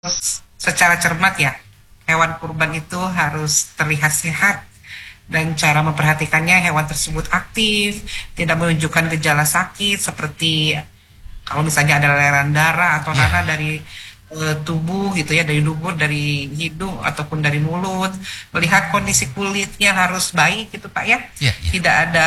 secara cermat ya. Hewan kurban itu harus terlihat sehat dan cara memperhatikannya hewan tersebut aktif, tidak menunjukkan gejala sakit seperti kalau misalnya ada aliran darah atau nanah Ya, dari tubuh gitu ya, dari dubur, dari hidung ataupun dari mulut. Melihat kondisi kulitnya harus baik gitu Pak ya. ya, ya. Tidak ada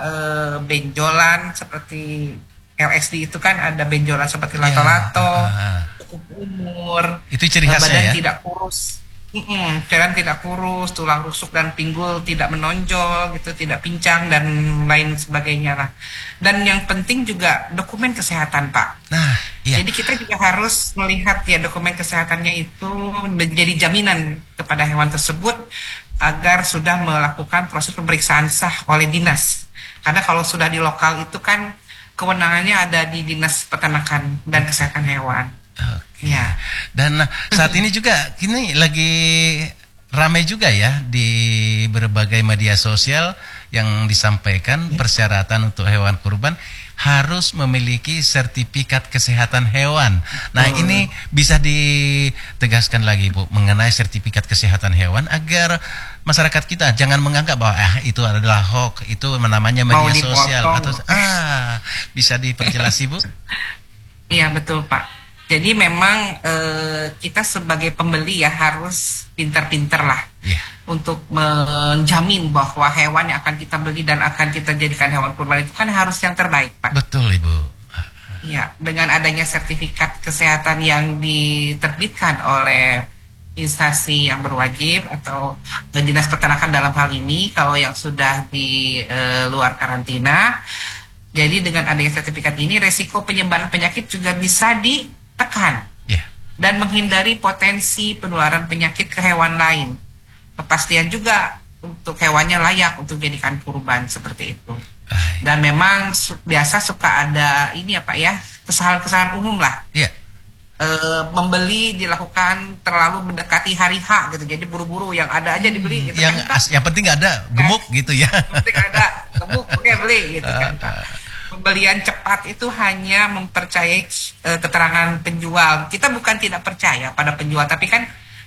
benjolan seperti LSD itu kan ada benjolan seperti Ya, lato-lato, cukup umur, itu ciri khasnya badan ya. tidak kurus. Jalan tidak kurus, tulang rusuk dan pinggul tidak menonjol, gitu, tidak pincang dan lain sebagainya lah. Dan yang penting juga dokumen kesehatan, Pak. Nah, iya. Jadi kita juga harus melihat ya dokumen kesehatannya itu menjadi jaminan kepada hewan tersebut agar sudah melakukan proses pemeriksaan sah oleh dinas. Karena kalau sudah di lokal itu kan kewenangannya ada di Dinas Peternakan dan Kesehatan Hewan. Oke. Ya. Dan saat ini juga kini lagi ramai juga ya di berbagai media sosial yang disampaikan persyaratan untuk hewan kurban harus memiliki sertifikat kesehatan hewan. Nah, ini bisa ditegaskan lagi Bu mengenai sertifikat kesehatan hewan agar masyarakat kita jangan menganggap bahwa itu adalah hoax, itu namanya Mau media sosial atau dipotong. bisa diperjelas Ibu? Iya betul Pak. Jadi memang kita sebagai pembeli ya harus pintar-pintar lah Iya, untuk menjamin bahwa hewan yang akan kita beli dan akan kita jadikan hewan kurban itu kan harus yang terbaik Pak. betul Ibu. Iya, dengan adanya sertifikat kesehatan yang diterbitkan oleh instansi yang berwajib atau dinas peternakan dalam hal ini, kalau yang sudah di luar karantina. Jadi dengan adanya sertifikat ini, resiko penyebaran penyakit juga bisa ditekan Iya. dan menghindari potensi penularan penyakit ke hewan lain. Kepastian juga untuk hewannya layak untuk dijadikan kurban seperti itu. Dan memang biasa suka ada ini ya Pak ya, kesalahan-kesalahan umum lah. Iya. Membeli dilakukan terlalu mendekati hari H gitu, jadi buru-buru yang ada aja dibeli gitu Yang kan Pak. yang penting ada gemuk gitu ya. Penting ada gemuk, oke beli gitu kan Pak. Pembelian cepat itu hanya mempercayai keterangan penjual. Kita bukan tidak percaya pada penjual, tapi kan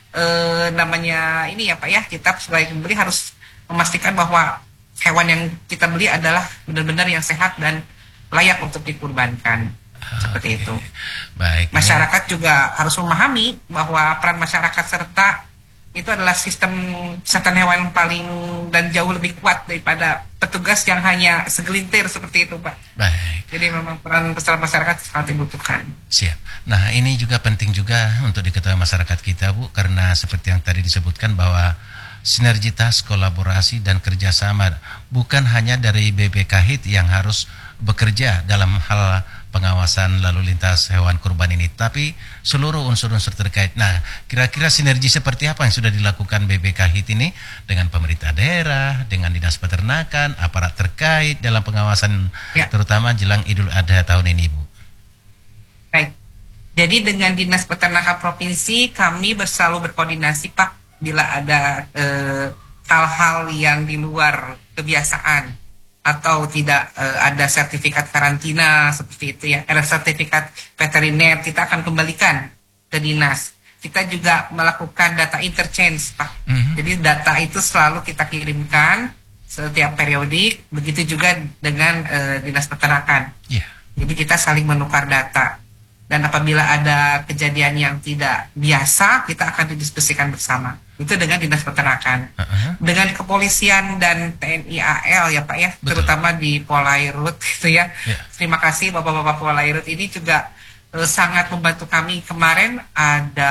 namanya ini ya Pak ya, kita sebagai pembeli harus memastikan bahwa hewan yang kita beli adalah benar-benar yang sehat dan layak untuk dikurbankan. Seperti itu. Baik. Masyarakat juga harus memahami bahwa peran masyarakat serta itu adalah sistem kesehatan hewan yang paling dan jauh lebih kuat daripada petugas yang hanya segelintir seperti itu, Pak. Baik. Jadi memang peran besar masyarakat sangat dibutuhkan. Siap. Nah, ini juga penting juga untuk diketahui masyarakat kita, Bu, karena seperti yang tadi disebutkan bahwa sinergitas, kolaborasi, dan kerjasama bukan hanya dari BPKHIT yang harus bekerja dalam hal pengawasan lalu lintas hewan kurban ini, tapi seluruh unsur-unsur terkait. Nah, kira-kira sinergi seperti apa yang sudah dilakukan BPKHIT ini dengan pemerintah daerah, dengan dinas peternakan, aparat terkait dalam pengawasan Ya, terutama jelang Idul Adha tahun ini, Bu? baik. Jadi dengan Dinas Peternakan Provinsi kami selalu berkoordinasi, Pak, bila ada hal-hal yang di luar kebiasaan atau tidak ada sertifikat karantina seperti itu ya, ada sertifikat veteriner, kita akan kembalikan ke dinas. Kita juga melakukan data interchange, Pak. Jadi data itu selalu kita kirimkan setiap periodik, begitu juga dengan dinas peternakan. Iya. Jadi kita saling menukar data. Dan apabila ada kejadian yang tidak biasa, kita akan didiskusikan bersama. Itu dengan dinas peternakan. Dengan kepolisian dan TNI AL ya Pak ya, Betul. terutama di Polairut gitu ya. Ya. Terima kasih Bapak-bapak Polairut ini juga sangat membantu kami. Kemarin ada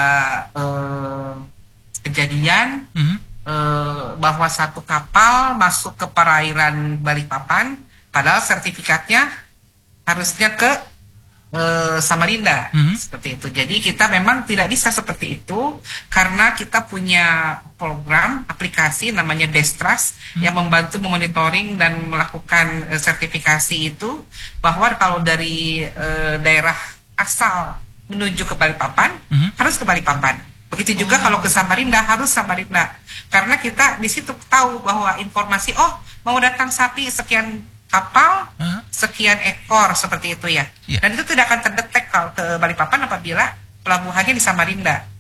kejadian bahwa satu kapal masuk ke perairan Balikpapan, padahal sertifikatnya harusnya ke Samarinda seperti itu. Jadi kita memang tidak bisa seperti itu karena kita punya program aplikasi namanya Destras yang membantu memonitoring dan melakukan sertifikasi itu, bahwa kalau dari daerah asal menuju ke Balikpapan harus ke Balikpapan. Begitu juga kalau ke Samarinda harus Samarinda. Karena kita di situ tahu bahwa informasi mau datang sapi sekian kapal, sekian ekor seperti itu ya. Iya. Dan itu tidak akan terdetek kalau ke Balikpapan apabila pelabuhannya di Samarinda.